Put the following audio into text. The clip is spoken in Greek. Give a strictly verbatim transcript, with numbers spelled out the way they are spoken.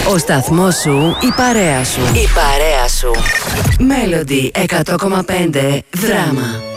Ο σταθμός σου, η παρέα σου. Η παρέα σου. Melody εκατό κόμμα πέντε Δράμα.